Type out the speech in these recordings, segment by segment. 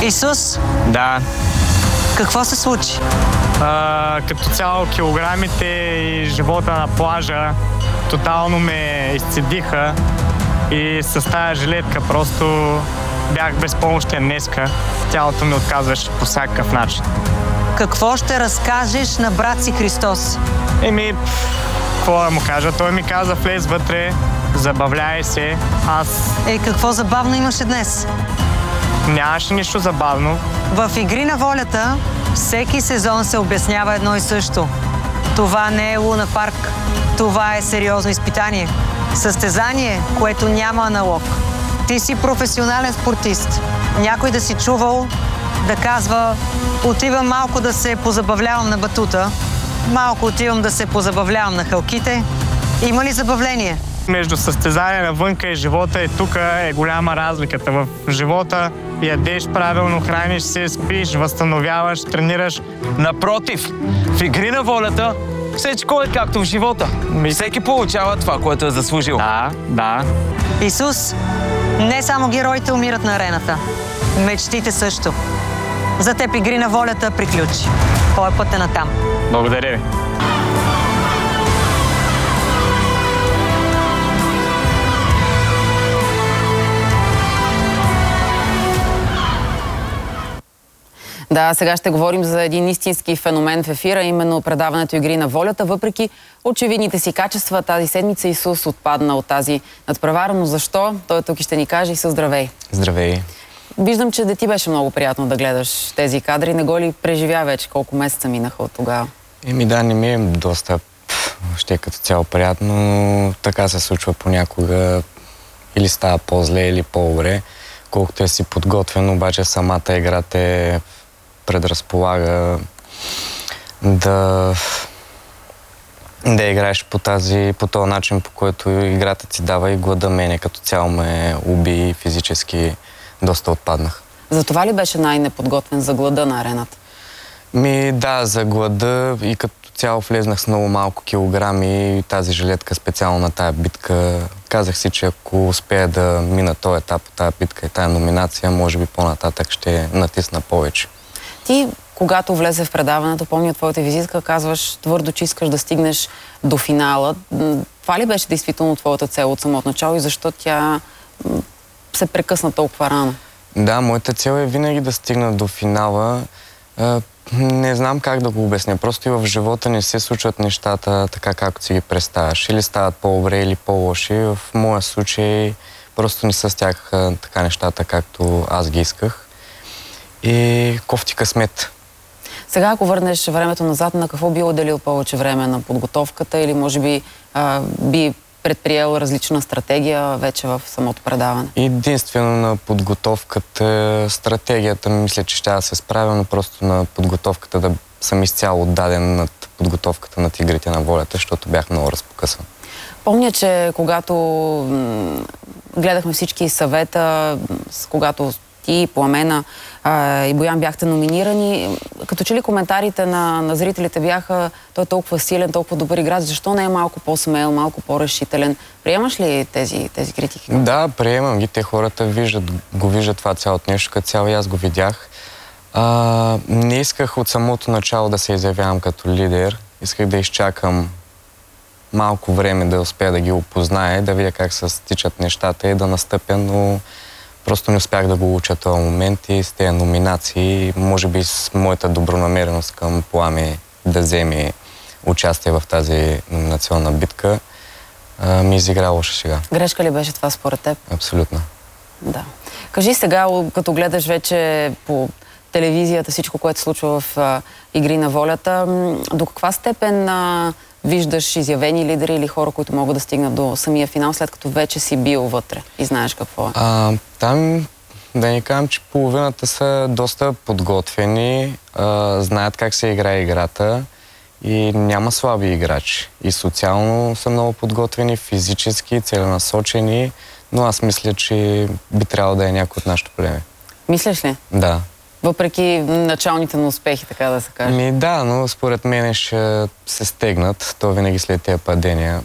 Исус? Да. Какво се случи? Като цяло килограмите и живота на плажа тотално ме изцедиха и с тази жилетка просто бях безпомощен днеска. Тялото ми отказваше по всякакъв начин. Какво ще разкажеш на брат си Христос? Какво да му кажа? Той ми каза, влез вътре, забавляй се. Какво забавно имаше днес? Нямаше нищо забавно. В Игри на волята всеки сезон се обяснява едно и също. Това не е Луна парк. Това е сериозно изпитание. Състезание, което няма аналог. Ти си професионален спортист. Някой да си чувал да казва: отивам малко да се позабавлявам на батута, малко отивам да се позабавлявам на халките. Има ли забавление? Между състезание навънка и живота и тук е голяма разликата. В живота ядеш правилно, храниш се, спиш, възстановяваш, тренираш. Напротив, в Игри на волята всичко е както в живота. Всеки получава това, което е заслужил. Да. Исус, не само героите умират на арената. Мечтите също. За теб Игри на волята приключи. Твой път е натам. Благодаря ви. Да, сега ще говорим за един истински феномен в ефира, именно предаването Игри на волята. Въпреки очевидните си качества, тази седмица Исус отпадна от тази надпревара. Но защо? Той тук ще ни каже. Исус, здравей! Здравей! Виждам, че да ти беше много приятно да гледаш тези кадри. Не го ли преживя вече? Колко месеца минаха от тогава? Да, не ми е доста въобще като цяло приятно, но така се случва понякога. Или става по-зле, или по-добре. Колкото е си подготвен, обаче самата игра те предразполага да играеш по този начин, по който играта ти дава, и глада мене като цяло ме уби и физически доста отпаднах. За това ли беше най-неподготвен за глада на арената? Да, за глада и като цяло влезнах с много малко килограми и тази жилетка специално на тая битка. Казах си, че ако успея да мина този етап, тази битка и тая номинация, може би по-нататък ще натисна повече. Ти, когато влезе в предаването, помня твоята визитка, казваш твърдо, че искаш да стигнеш до финала. Това ли беше действително твоята цел от самото начало и защо тя се прекъсна толкова рано? Да, моята цел е винаги да стигна до финала. Не знам как да го обясня. Просто и в живота не се случват нещата така, както си ги представяш. Или стават по-добре, или по-лоши. В моя случай просто не са с тях така нещата, както аз ги исках. И кофти късмет. Сега, ако върнеш времето назад, на какво би отделил повече време? На подготовката или може би би предприел различна стратегия вече в самото предаване? Единствено на подготовката. Стратегията мисля, че ще да се справя, но просто на подготовката да съм изцяло отдаден над подготовката на Игрите на волята, защото бях много разпокъсан. Помня, че когато гледахме всички съвета, когато ти, Пламена и Боян бяхте номинирани, като че ли коментарите на зрителите бяха: той е толкова силен, толкова добър играч, защо не е малко по-смел, малко по-решителен? Приемаш ли тези критики? Да, приемам ги. Те хората виждат това цялото нещо, като цяло и аз го видях. Не исках от самото начало да се изявявам като лидер. Исках да изчакам малко време да успея да ги опозная, да видя как се стичат нещата и да настъпя, но просто не успях да го уча този момент и с тези номинации, може би с моята добронамереност към Плами да вземе участие в тази номинационна битка, ми изигра лоша шега. Грешка ли беше това според теб? Абсолютно. Да. Кажи сега, като гледаш вече по телевизията всичко, което се случва в Игри на волята, до каква степен виждаш изявени лидери или хора, които могат да стигнат до самия финал, след като вече си бил вътре и знаеш какво е? Там, да ни кажем, че половината са доста подготвени, знаят как се играе играта и няма слаби играчи. И социално са много подготвени, физически, целенасочени, но аз мисля, че би трябвало да е някой от нашото племе. Мислиш ли? Да. Въпреки началните на успехи, така да се каже. Да, но според мен ще се стегнат. То винаги след тези падения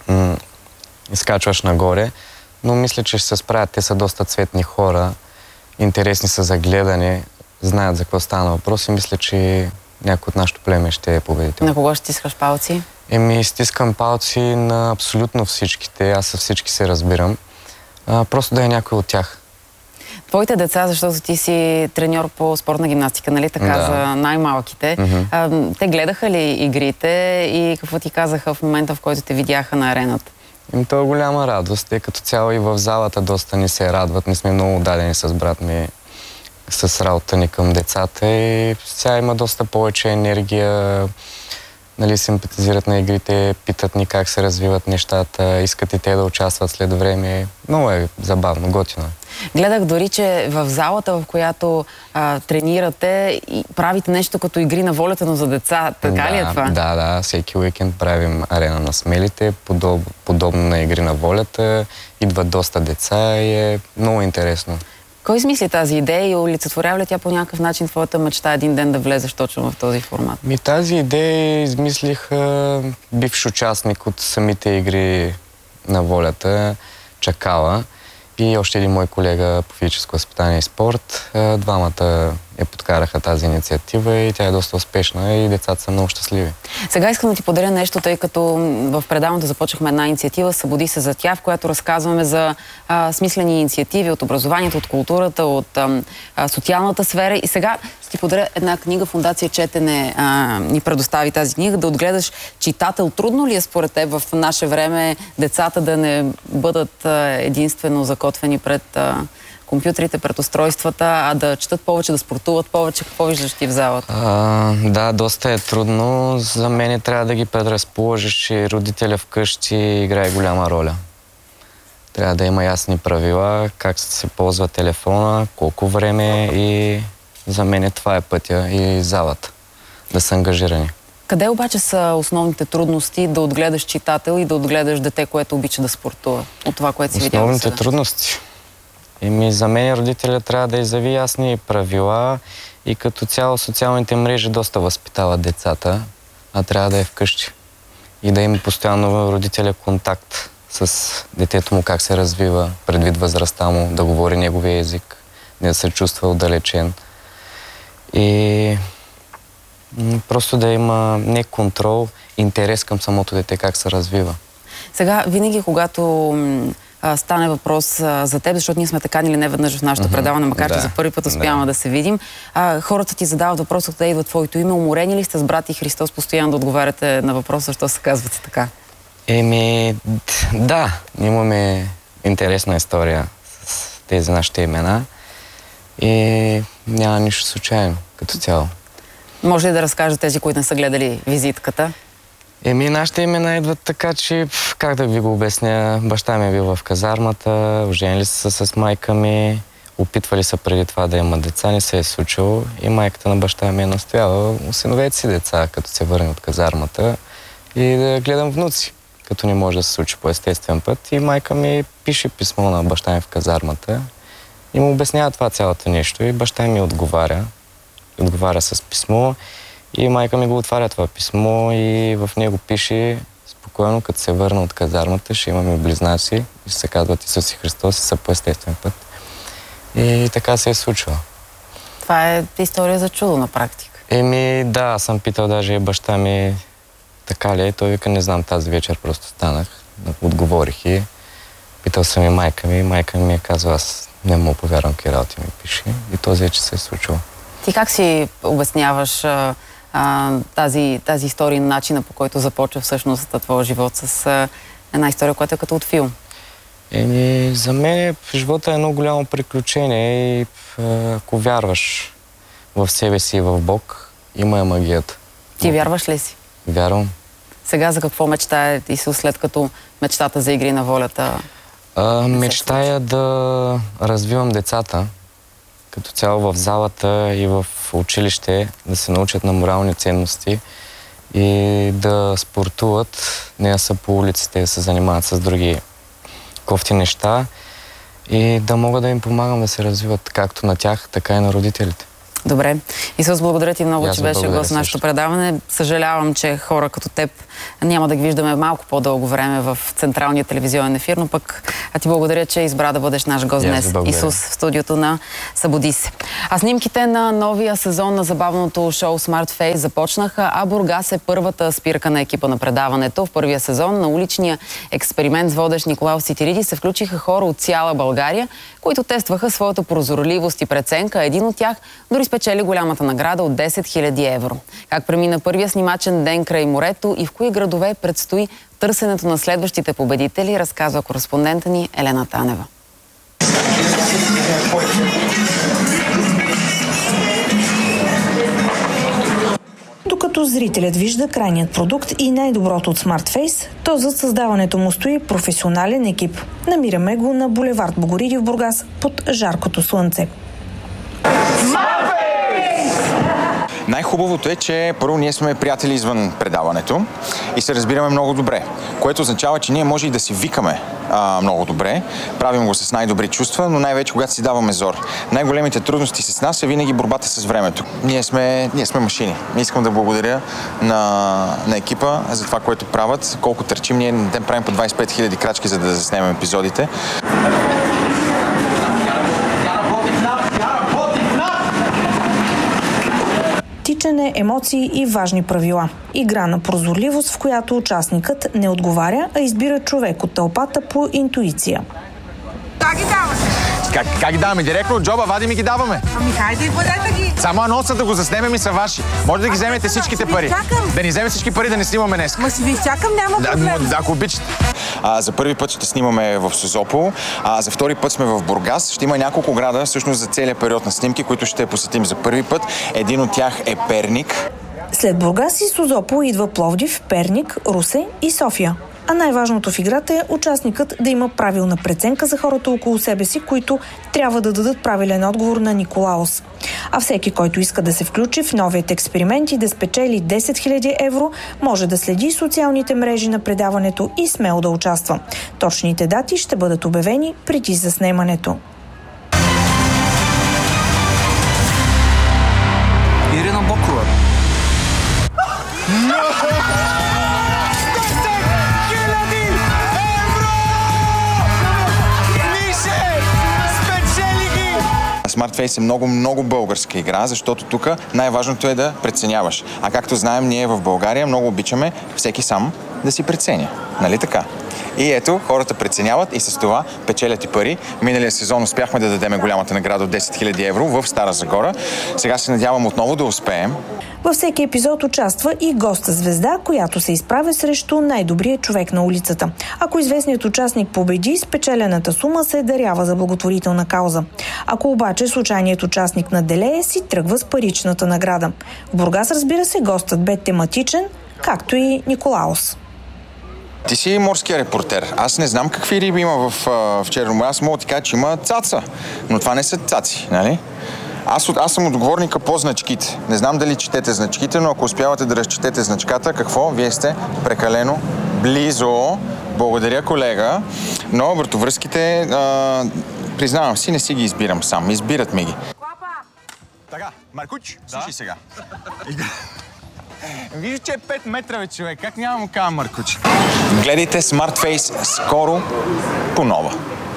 изкачваш нагоре. Но мисля, че ще се справят. Те са доста цветни хора интересни са за гледане, знаят за какво стана въпрос и мисля, че някой от нашото племе ще е победител. На кого ще стискаш палци? Стискам палци на абсолютно всичките. Аз със всички се разбирам. Просто да е някой от тях. Твоите деца, защото ти си треньор по спортна гимнастика, нали така, за най-малките. Те гледаха ли игрите и какво ти казаха в момента, в който те видяха на арената? Това е голяма радост, тъй като цяло и в залата доста ни се радват. Ние сме много дадени с брат ми, с работа ни към децата и сега има доста повече енергия. Нали, симпатизират на игрите, питат ни как се развиват нещата, искат и те да участват след време. Много е забавно, готино. Гледах дори, че в залата, в която тренирате, правите нещо като игри на волята, но за деца. Така ли е това? Да. Всеки уикенд правим арена на смелите, подобно на игри на волята. Идват доста деца и е много интересно. Кой измисли тази идея и олицетворява ли тя по някакъв начин твоята мечта един ден да влезеш точно в този формат? Тази идея измислих бивш участник от самите игри на волята, Чакала, и още един мой колега по физическо възпитание и спорт. Двамата подкараха тази инициатива и тя е доста успешна и децата са много щастливи. Сега искам да ти подаря нещо, тъй като в предаването започнахме една инициатива "Събуди се за тя", в която разказваме за смислени инициативи от образованието, от културата, от социалната сфера. И сега ще ти подаря една книга. Фондация Четене ни предостави тази книга. Да отгледаш читател. Трудно ли е според теб в наше време децата да не бъдат единствено закотвени пред компютрите, пред устройствата, а да четат повече, да спортуват повече? Какво виждаш ти в залата? Да, доста е трудно. За мен трябва да ги предразположиш, че родителя вкъщи играе голяма роля. Трябва да има ясни правила, как се ползва телефона, колко време, и за мен това е пътя и залата. Да са ангажирани. Къде обаче са основните трудности да отгледаш читател и да отгледаш дете, което обича да спортува? От това, което си видял Основните трудности? За мен родителя трябва да изяви ясни правила и като цяло социалните мрежи доста възпитават децата, а трябва да е вкъщи. И да има постоянно родителя контакт с детето му, как се развива, предвид възрастта му, да говори неговия език, не да се чувства отдалечен. И просто да има не контрол, интерес към самото дете, как се развива. Сега, винаги когато стане въпрос за теб, защото ние сме таканили неведнъж в нашето предаване, макар че за първи път успяваме да се видим, хората ти задават въпрос, откъде идва твоето име. Уморени ли сте с брат и Христос постоянно да отговаряте на въпроса, защо се казвате така? Да, имаме интересна история с тези нашите имена и няма нищо случайно като цяло. Може ли да разкажете тези, които не са гледали визитката? Нашите имена идват така, че как да ви го обясня, баща ми е бил в казармата, оженили са с майка ми, опитвали са преди това да има деца, не се е случило и майката на баща ми е настояла: осиновете си деца, като се върне от казармата, и да гледам внуци, като не може да се случи по естествен път. И майка ми пише писмо на баща ми в казармата и му обяснява това цялото нещо и баща ми отговаря с писмо. И майка ми го отваря това писмо и в него пише: спокойно, като се върна от казармата, ще имаме близнаци и ще се казват Исус и Христос и са по естествен път. И така се е случило. Това е история за чудо на практика. Да, аз съм питал даже баща ми така ли е. Той вика: не знам, тази вечер просто станах, отговорих и питал съм и майка ми е казва: аз не мога повярвам какви работи ми пише. И този вече се е случило. Ти как си обясняваш тази история, начина, по който започва всъщност твоя живот с една история, която е като от филм? За мен живота е едно голямо приключение и ако вярваш в себе си и в Бог, има магията. Ти вярваш ли си? Вярвам. Сега за какво мечтае Исус, след като мечтата за игри на волята? Мечтая да развивам децата като цяло в залата и в училище, да се научат на морални ценности и да спортуват, не да са по улиците, да се занимават с други кофти неща и да мога да им помагам да се развиват както на тях, така и на родителите. Добре. Исус, благодаря ти много, че беше гост на нашето предаване. Съжалявам, че хора като теб няма да ги виждаме малко по-дълго време в централния телевизионен ефир, но пък ти благодаря, че избра да бъдеш наш гост днес. Исус в студиото на Събуди се. А снимките на новия сезон на забавното шоу Smart Face започнаха, а Бургас е първата спирка на екипа на предаването. В първия сезон на уличния експеримент с водещ Николаос Цитиридис се включиха хора от цяла България, които тестваха своята прозорливост и преценка. Един от тях дори спечели голямата награда от 10 000 евро. Как премина първия снимачен ден край морето и в кои градове предстои търсенето на следващите победители, разказва кореспондента ни Елена Танева. Докато зрителят вижда крайният продукт и най-доброто от Smart Face, то за създаването му стои професионален екип. Намираме го на булевард Богориди в Бургас под жаркото слънце. Най-хубавото е, че първо ние сме приятели извън предаването и се разбираме много добре, което означава, че ние може и да си викаме много добре, правим го с най-добри чувства, но най-вече когато си даваме зор. Най-големите трудности с нас е винаги борбата с времето. Ние сме машини. Искам да благодаря на екипа за това, което правят, колко търчим. Ние на ден правим по 25 000 крачки, за да заснемем епизодите. Тичане, емоции и важни правила. Игра на прозорливост, в която участникът не отговаря, а избира човек от тълпата по интуиция. Как ги даваме? Как ги даваме? Директно от джоба вадим и ги даваме. Ами хайде и бъдете ги. Само анонсът да го заснемем и са ваши. Може да ги вземете всичките пари. Да ни вземете всички пари, да не снимаме днес. Ма си ви изчакам, няма проблем. Да, ако обичате. За първи път ще снимаме в Созопол, за втори път сме в Бургас. Ще има няколко града, всъщност за целия период на снимки, които ще посетим за първи път. Един от тях е Перник. След Бургас и Созопол идва Пловдив, Перник, Русе и София. А най-важното в играта е участникът да има правилна преценка за хората около себе си, които трябва да дадат правилен отговор на Николаос. А всеки, който иска да се включи в новият експеримент и да спечели 10 000 евро, може да следи социалните мрежи на предаването и смело да участва. Точните дати ще бъдат обявени преди заснемането. Ирина Бокова. Smart Face е много българска игра, защото тук най-важното е да преценяваш. А както знаем, ние в България много обичаме всеки сам да си преценя. Нали така? И ето, хората преценяват и с това печелят и пари. Миналия сезон успяхме да дадем голямата награда от 10 000 евро в Стара Загора. Сега се надявам отново да успеем. Във всеки епизод участва и госта звезда, която се изправя срещу най-добрия човек на улицата. Ако известният участник победи, спечелената сума се дарява за благотворителна кауза. Ако обаче случайният участник наделее, си тръгва с паричната награда. В Бургас, разбира се, гостът бе тематичен, както и Николаос. Ти си морския репортер. Аз не знам какви риби има в Черно море. Аз мога да ти кажа, че има цаца. Но това не са цаци, нали? Аз съм отговорника по значките. Не знам дали четете значките, но ако успявате да разчетете значката, какво? Вие сте прекалено близо. Благодаря, колега. Но вратовръзките, признавам си, не си ги избирам сам. Избират ми ги. Така, Маркуч, слушай сега. Вижда, че е 5 метра, бе, човек. Как няма му кажа Маркуч? Гледайте Smart Face скоро по нова.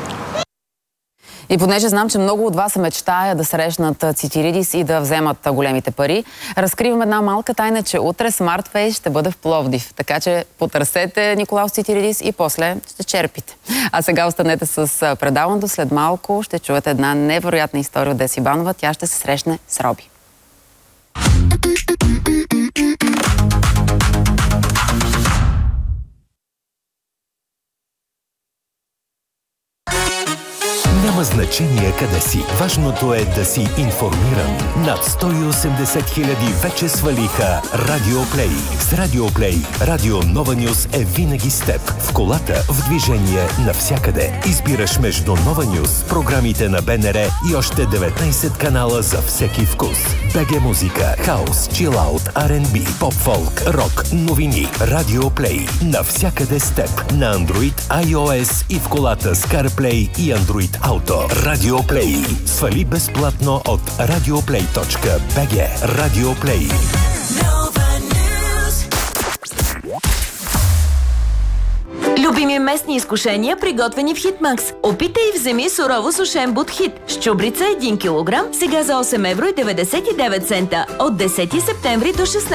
И понеже знам, че много от вас мечтая да срещнат Цитиридис и да вземат големите пари, разкривам една малка тайна, че утре Smart Face ще бъде в Пловдив. Така че потърсете Николаос Цитиридис и после ще черпите. А сега останете с предаването. След малко ще чуете една невероятна история от Деси Банова. Тя ще се срещне с Роби. Няма значение къде си. Важното е да си информиран. Над 180 000 вече свалиха Радио Плей. С Радио Плей, Радио Нова Нюс е винаги с теб. В колата, в движение, навсякъде. Избираш между Нова Нюс, програмите на БНР и още 19 канала за всеки вкус. БГ музика, хаус, чилаут, R&B, поп-фолк, рок, новини. Радио Плей. Навсякъде с теб. На Android, iOS и в колата с CarPlay и Android Auto. радиото. Радиоплей. Свали безплатно от radioplay.bg. Радиоплей. Любими местни изкушения, приготвени в Хитмакс. Опитай и вземи сурово сушен бут Хит. Щубрица 1 кг, сега за 8,99 евро от 10 септември до 16